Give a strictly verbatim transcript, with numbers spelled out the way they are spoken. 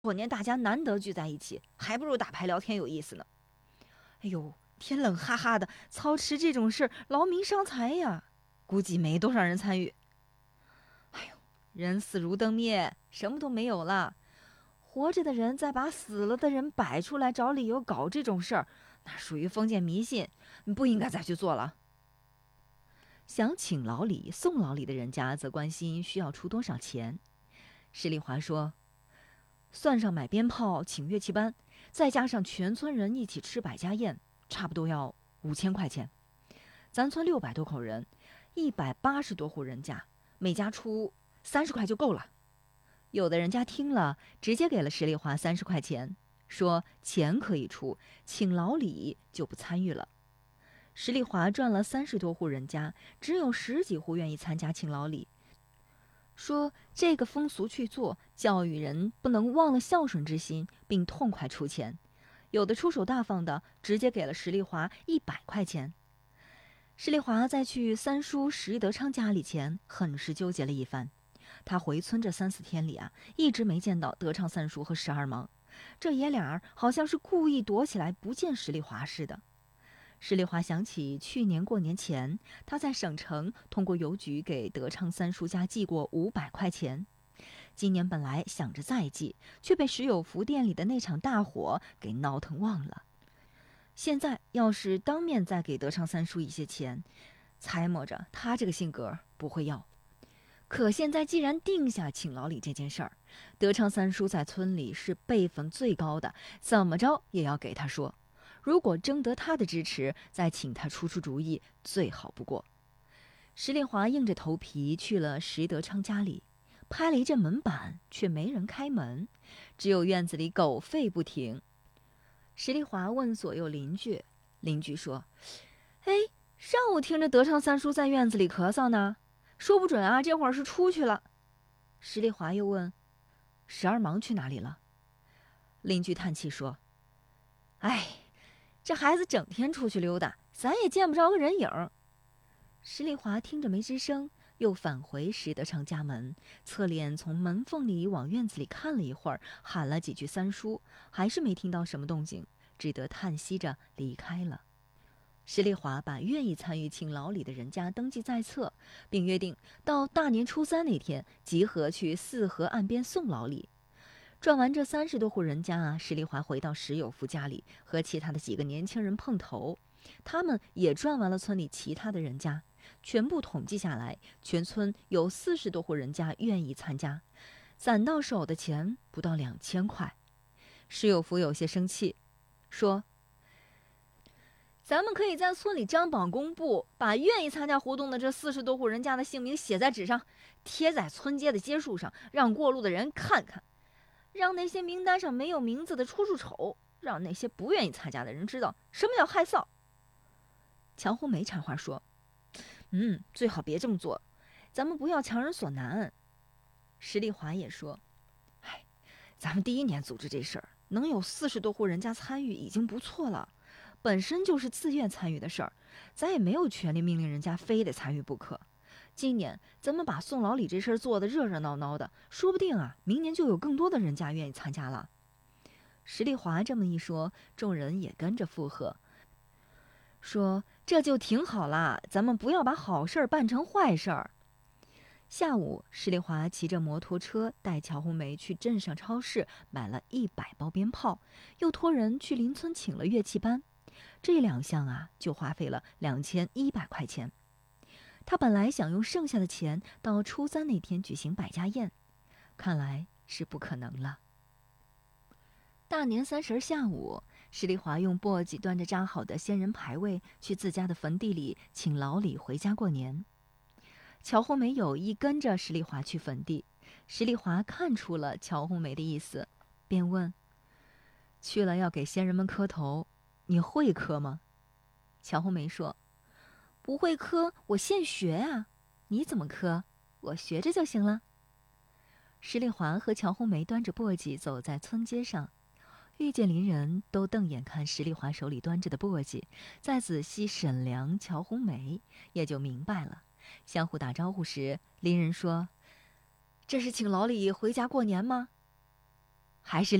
过年大家难得聚在一起，还不如打牌聊天有意思呢。哎呦，天冷哈哈的，操持这种事劳民伤财呀，估计没多少人参与。哎呦，人死如灯灭，什么都没有了。活着的人再把死了的人摆出来找理由搞这种事儿，那属于封建迷信，不应该再去做了。想请老李、送老李的人家则关心需要出多少钱。施丽华说，算上买鞭炮、请乐器班，再加上全村人一起吃百家宴，差不多要五千块钱。咱村六百多口人，一百八十多户人家，每家出三十块就够了。有的人家听了，直接给了施丽华三十块钱，说钱可以出，请老李就不参与了。施丽华赚了三十多户人家，只有十几户愿意参加请老李，说这个风俗去做，教育人不能忘了孝顺之心，并痛快出钱。有的出手大方的，直接给了施丽华一百块钱。施丽华在去三叔石德昌家里前，很是纠结了一番。他回村这三四天里啊，一直没见到德昌三叔和十二忙，这爷俩儿好像是故意躲起来不见施丽华似的。施丽华想起去年过年前，他在省城通过邮局给德昌三叔家寄过五百块钱。今年本来想着再寄，却被石有福店里的那场大火给闹腾忘了。现在要是当面再给德昌三叔一些钱，猜摸着他这个性格不会要。可现在既然定下请老李这件事儿，德昌三叔在村里是辈分最高的，怎么着也要给他说。如果征得他的支持，再请他出出主意，最好不过。石丽华硬着头皮去了石德昌家里，拍了一阵门板，却没人开门，只有院子里狗吠不停。石丽华问左右邻居，邻居说：“哎，上午听着德昌三叔在院子里咳嗽呢，说不准啊，这会儿是出去了。”石丽华又问：“十二忙去哪里了？”邻居叹气说：“哎，这孩子整天出去溜达，咱也见不着个人影。”石丽华听着没吱声，又返回石德昌家门，侧脸从门缝里往院子里看了一会儿，喊了几句三叔，还是没听到什么动静，只得叹息着离开了。石丽华把愿意参与请老李的人家登记在册，并约定到大年初三那天集合去四河岸边送老李。转完这三十多户人家啊，石丽华回到石有福家里，和其他的几个年轻人碰头。他们也转完了村里其他的人家，全部统计下来，全村有四十多户人家愿意参加，攒到手的钱不到两千块。石有福有些生气，说：“咱们可以在村里张榜公布，把愿意参加活动的这四十多户人家的姓名写在纸上，贴在村街的街树上，让过路的人看看。让那些名单上没有名字的出出丑，让那些不愿意参加的人知道什么叫害臊。”乔红梅插话说：“嗯，最好别这么做，咱们不要强人所难。”石丽华也说：“哎，咱们第一年组织这事儿，能有四十多户人家参与已经不错了，本身就是自愿参与的事儿，咱也没有权利命令人家非得参与不可。今年咱们把送老李这事儿做得热热闹闹的，说不定啊，明年就有更多的人家愿意参加了。”石丽华这么一说，众人也跟着附和，说：“这就挺好啦，咱们不要把好事儿办成坏事儿。”下午，石丽华骑着摩托车带乔红梅去镇上超市买了一百包鞭炮，又托人去邻村请了乐器班，这两项啊就花费了两千一百块钱。他本来想用剩下的钱到初三那天举行百家宴，看来是不可能了。大年三十下午，石丽华用簸箕端着扎好的仙人牌位去自家的坟地里请老李回家过年。乔红梅有意跟着石丽华去坟地，石丽华看出了乔红梅的意思，便问：“去了要给先人们磕头，你会磕吗？”乔红梅说：“不会磕，我现学啊。你怎么磕？我学着就行了。”石丽华和乔红梅端着簸箕走在村街上，遇见邻人都瞪眼看石丽华手里端着的簸箕，再仔细审量乔红梅，也就明白了。相互打招呼时，邻人说：“这是请老李回家过年吗？” 还是